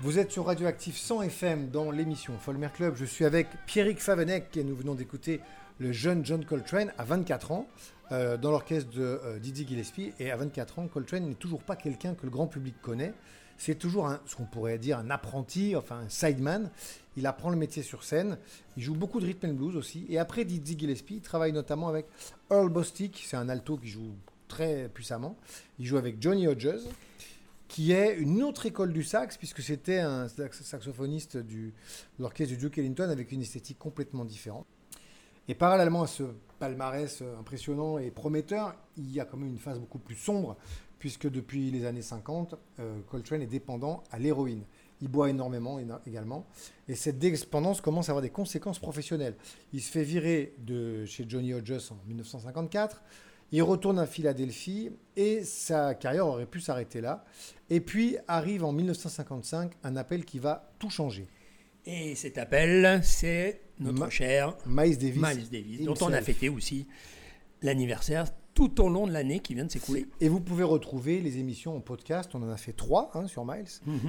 Vous êtes sur Radioactive 100 FM dans l'émission Folmer Club. Je suis avec Pierrick Favenec et nous venons d'écouter le jeune John Coltrane à 24 ans dans l'orchestre de Dizzy Gillespie. Et à 24 ans, Coltrane n'est toujours pas quelqu'un que le grand public connaît. C'est toujours ce qu'on pourrait dire un apprenti, enfin un sideman. Il apprend le métier sur scène. Il joue beaucoup de rhythm and blues aussi. Et après Dizzy Gillespie, il travaille notamment avec Earl Bostic. C'est un alto qui joue très puissamment. Il joue avec Johnny Hodges, qui est une autre école du sax, puisque c'était un saxophoniste de l'orchestre du Duke Ellington avec une esthétique complètement différente. Et parallèlement à ce palmarès impressionnant et prometteur, il y a quand même une phase beaucoup plus sombre, puisque depuis les années 50, Coltrane est dépendant à l'héroïne. Il boit énormément également, et cette dépendance commence à avoir des conséquences professionnelles. Il se fait virer de chez Johnny Hodges en 1954, il retourne à Philadelphie, et sa carrière aurait pu s'arrêter là. Et puis arrive en 1955 un appel qui va tout changer. Et cet appel, c'est notre cher Miles Davis, dont on a fêté aussi l'anniversaire tout au long de l'année qui vient de s'écouler. Et vous pouvez retrouver les émissions en podcast. On en a fait 3 sur Miles,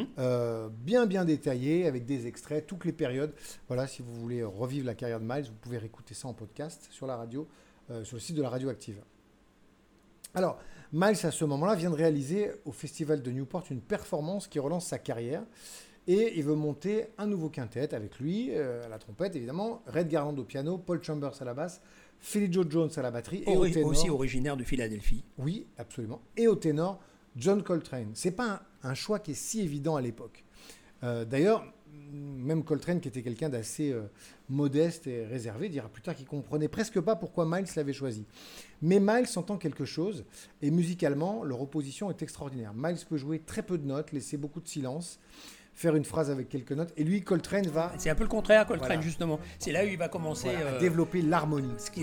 bien détaillées, avec des extraits, toutes les périodes. Voilà, si vous voulez revivre la carrière de Miles, vous pouvez réécouter ça en podcast sur la radio, sur le site de la Radioactive. Alors, Miles, à ce moment-là, vient de réaliser au Festival de Newport une performance qui relance sa carrière. Et il veut monter un nouveau quintet avec lui, à la trompette évidemment, Red Garland au piano, Paul Chambers à la basse, Philly Joe Jones à la batterie. Et au ténor, aussi originaire de Philadelphie. Oui, absolument. Et au ténor, John Coltrane. Ce n'est pas un choix qui est si évident à l'époque. D'ailleurs, même Coltrane, qui était quelqu'un d'assez modeste et réservé, dira plus tard qu'il ne comprenait presque pas pourquoi Miles l'avait choisi. Mais Miles entend quelque chose, et musicalement, leur opposition est extraordinaire. Miles peut jouer très peu de notes, laisser beaucoup de silence, faire une phrase avec quelques notes, et lui, Coltrane va... C'est un peu le contraire, Coltrane, justement. C'est là où il va commencer à développer l'harmonie. C'est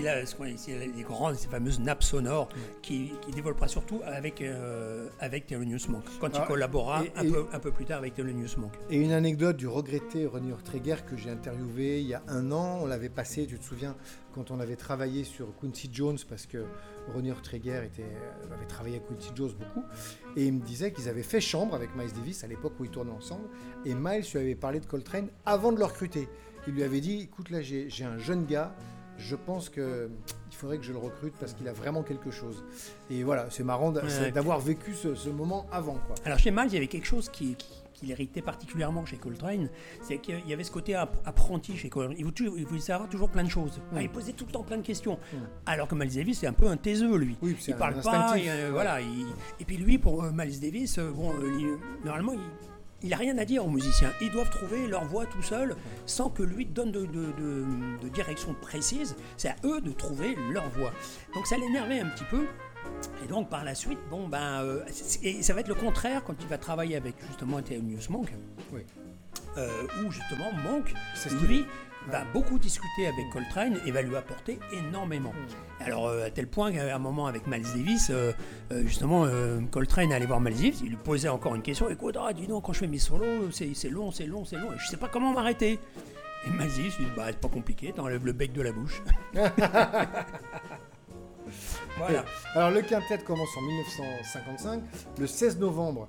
les fameuses nappes sonores qui développera surtout avec Thelonious Monk, quand il collabora un peu plus tard avec Thelonious Monk. Et une anecdote du regretté Ronnie Ortreger que j'ai interviewé il y a 1 an, on l'avait passé, tu te souviens, quand on avait travaillé sur Quincy Jones, parce que Ronnie Ortreger avait travaillé avec Quincy Jones beaucoup, et il me disait qu'ils avaient fait chambre avec Miles Davis à l'époque où ils tournaient ensemble, et Miles lui avait parlé de Coltrane avant de le recruter. Il lui avait dit, écoute là, j'ai un jeune gars, je pense qu'il faudrait que je le recrute parce qu'il a vraiment quelque chose. Et voilà, c'est marrant d'avoir vécu ce moment avant, quoi. Alors chez Miles, il y avait quelque chose qui l'héritait particulièrement chez Coltrane, c'est qu'il y avait ce côté apprenti chez Coltrane. Il voulait savoir toujours plein de choses. Il posait tout le temps plein de questions. Alors que Miles Davis, c'est un peu un taiseux, lui. Oui, il parle pas. Et puis lui, pour Miles Davis, normalement, il n'a rien à dire aux musiciens. Ils doivent trouver leur voix tout seuls, sans que lui donne de direction précise. C'est à eux de trouver leur voix. Donc ça l'énervait un petit peu. Et donc par la suite, et ça va être le contraire quand il va travailler avec justement Thelonious Monk, où justement Monk, lui, va beaucoup discuter avec Coltrane et va lui apporter énormément. Alors à tel point qu'à un moment avec Miles Davis, justement Coltrane allait voir Miles Davis, il lui posait encore une question, écoute, dis donc quand je fais mes solos, c'est long, et je sais pas comment m'arrêter. Et Miles Davis lui dit, c'est pas compliqué, t'enlèves le bec de la bouche. Voilà. Alors le quintet commence en 1955. Le 16 novembre,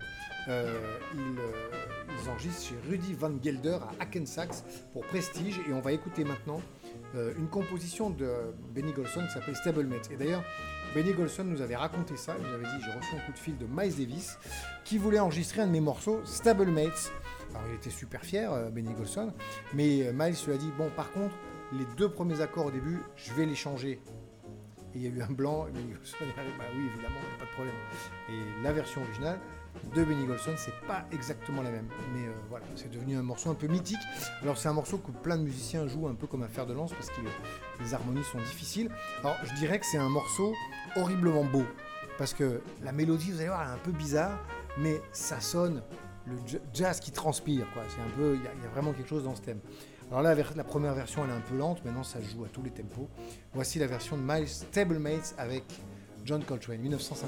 ils enregistrent chez Rudy Van Gelder à Hackensack pour Prestige. Et on va écouter maintenant une composition de Benny Golson qui s'appelle Stablemates. Et d'ailleurs, Benny Golson nous avait raconté ça. Il nous avait dit, j'ai reçu un coup de fil de Miles Davis qui voulait enregistrer un de mes morceaux, Stablemates. Alors il était super fier, Benny Golson. Mais Miles lui a dit, bon par contre, les 2 premiers accords au début, je vais les changer. Et il y a eu un blanc, et Benny Golson est arrivé, oui évidemment, il n'y a pas de problème. Et la version originale de Benny Golson, c'est pas exactement la même. Mais voilà, c'est devenu un morceau un peu mythique. Alors c'est un morceau que plein de musiciens jouent un peu comme un fer de lance parce que les harmonies sont difficiles. Alors je dirais que c'est un morceau horriblement beau. Parce que la mélodie, vous allez voir, elle est un peu bizarre, mais ça sonne le jazz qui transpire, quoi. C'est un peu, il y a vraiment quelque chose dans ce thème. Alors là, la première version, elle est un peu lente. Maintenant, ça joue à tous les tempos. Voici la version de Miles Stablemates avec John Coltrane, 1950.